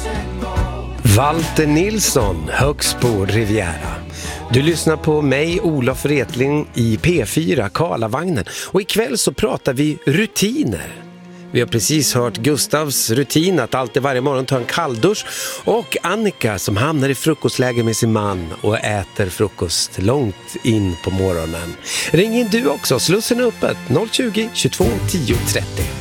Walter Nilsson, högst på Riviera. Du lyssnar på mig, Olof Wretling, i P4, Karlavagnen. Och ikväll så pratar vi rutiner. Vi har precis hört Gustavs rutin att alltid varje morgon ta en kalldusch. Och Annika som hamnar i frukostläge med sin man och äter frukost långt in på morgonen. Ring in du också, slussen är öppet 020 22 10 30.